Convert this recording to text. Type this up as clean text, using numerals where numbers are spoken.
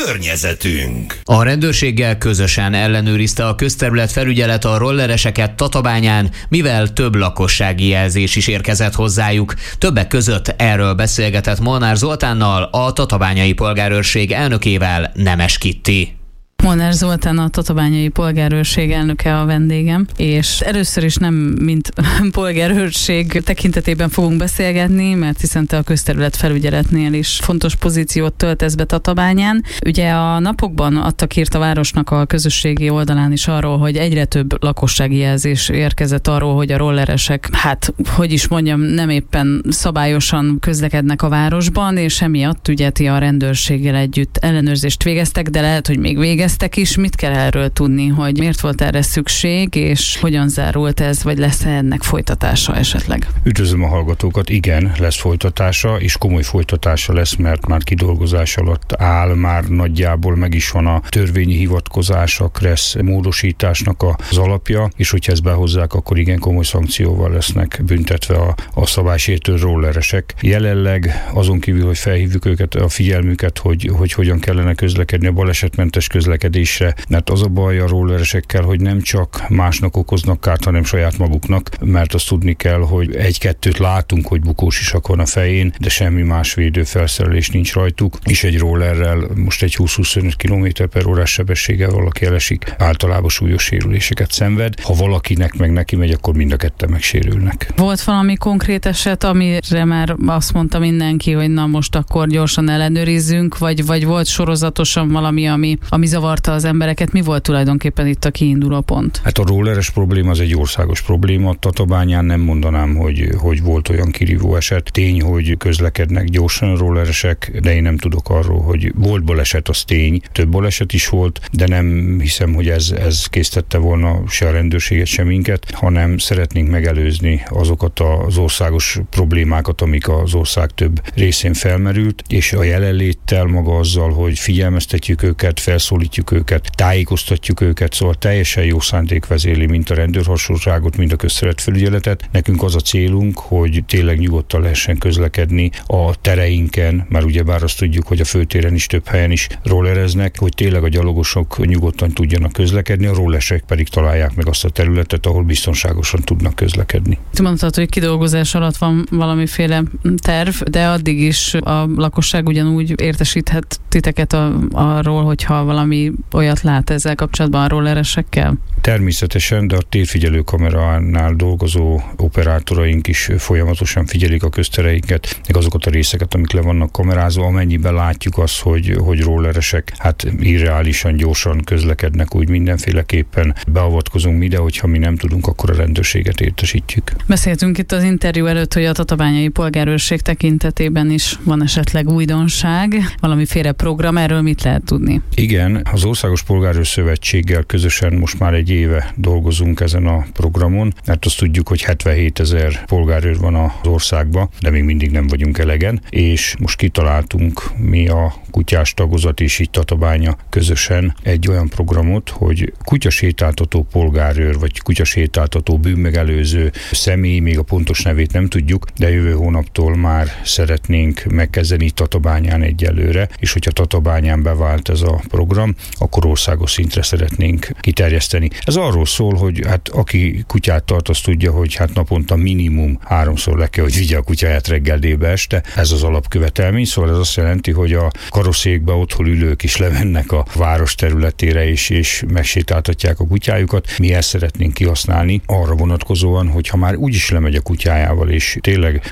környezetünk. A rendőrséggel közösen ellenőrizte a közterületfelügyelet a rollereseket Tatabányán, mivel több lakossági jelzés is érkezett hozzájuk. Többek között erről beszélgetett Molnár Zoltánnal, a tatabányai polgárőrség elnökével, Nemes Kitti. Molnár Zoltán, a tatabányai polgárőrség elnöke a vendégem, és először is nem mint polgárőrség tekintetében fogunk beszélgetni, mert hiszen te a közterület felügyeletnél is fontos pozíciót töltesz be Tatabányán. Ugye a napokban adtak hírt a városnak a közösségi oldalán is arról, hogy egyre több lakossági jelzés érkezett arról, hogy a rolleresek, nem éppen szabályosan közlekednek a városban, és emiatt ugye ti a rendőrséggel együtt ellenőrzést végeztek, de lehet, hogy még végeztek is. Mit kell erről tudni, hogy miért volt erre szükség, és hogyan zárult ez, vagy lesz ennek folytatása esetleg? Üdvözlöm a hallgatókat, igen, lesz folytatása, és komoly folytatása lesz, mert már kidolgozás alatt áll, már nagyjából meg is van a törvényi hivatkozás, a KRESZ módosításnak az alapja, és hogyha ezt behozzák, akkor igen komoly szankcióval lesznek büntetve a szabálysértő rolleresek. Jelenleg azon kívül, hogy felhívjuk őket, a figyelmüket, hogy hogyan kellene közlekedni a balesetmentes közlekedésre, mert az a baj a rolleresekkel, hogy nem csak másnak okoznak kárt, hanem saját maguknak, mert azt tudni kell, hogy egy-kettőt látunk, hogy bukós isak van a fején, de semmi más védőfelszerelés nincs rajtuk, és egy rollerrel most egy 20-25 km/h sebességgel valaki elesik, általában súlyos sérüléseket szenved. Ha valakinek meg neki megy, akkor mind a ketten megsérülnek. Volt valami konkrét eset, amire már azt mondta mindenki, hogy na most akkor gyorsan ellenőrizzünk, vagy volt sorozatosan valami, ami zavarta az embereket? Mi volt tulajdonképpen itt a kiinduló pont? Hát a rolleres probléma az egy országos probléma. Tatabányán nem mondanám, hogy volt olyan kirívó eset. Tény, hogy közlekednek gyorsan a rolleresek, de én nem tudok arról, hogy volt baleset, az tény. Több baleset is volt, de nem hiszem, hogy ez késztette volna se a rendőrséget, se minket, hanem szeretnénk megelőzni azokat az országos problémákat, amik az ország több részén felmerült, és a jelenléttel maga azzal, hogy figyelmeztetjük őket, felszólítjuk őket, tájékoztatjuk őket, szóval teljesen jó szándék vezérli, mint a rendőrhatóságot, mint a közterületfelügyeletet. Nekünk az a célunk, hogy tényleg nyugodtan lehessen közlekedni a tereinken, már ugyebár azt tudjuk, hogy a főtéren is több helyen is rollereznek, hogy tényleg a gyalogosok nyugodtan tudjanak közlekedni, a rolleresek pedig találják meg azt a területet, ahol biztonságosan tudnak közlekedni. Te mondtad, hogy kidolgozás alatt van valamiféle terv, de addig is a lakosság ugyanúgy értesíthet titeket arról, hogyha valami olyat lát ezzel kapcsolatban a rolleresekkel? Természetesen, de a térfigyelő kameránál dolgozó operátoraink is folyamatosan figyelik a köztereinket, meg azokat a részeket, amik le vannak kamerázva, amennyiben látjuk azt, hogy rolleresek irreálisan gyorsan közlekednek, úgy mindenféleképpen beavatkozunk mi, de hogyha mi nem tudunk, akkor a rendőrséget értesítjük. Beszéltünk itt az interjú előtt, hogy a tatabányai polgárőrség tekintetében is van esetleg újdonság, valamiféle program, erről mit lehet tudni? Igen, az Országos Polgárőr Szövetséggel közösen most már egy éve dolgozunk ezen a programon, mert azt tudjuk, hogy 77 000 polgárőr van az országban, de még mindig nem vagyunk elegen, és most kitaláltunk mi a kutyás tagozat és itt Tatabánya közösen egy olyan programot, hogy kutyasétáltató polgárőr, vagy kutyasétáltató bűnmegelőző személy, még a pontos nevét nem tudjuk, de jövő hónaptól már szeretnénk megkezdeni Tatabányán egyelőre, és hogyha Tatabányán bevált ez a program, akkor országos szintre szeretnénk kiterjeszteni. Ez arról szól, hogy hát aki kutyát tart, az tudja, hogy hát naponta minimum 3-szor le kell, hogy vigye a kutyáját reggel, délbe, este. Ez az alapkövetelmény, szóval ez azt jelenti, hogy a karosszékbe otthon ülők is lemennek a város területére és megsétáltatják a kutyájukat. Mi ezt szeretnénk kihasználni arra vonatkozóan, hogy ha már úgyis lemegy a kutyájával, és tényleg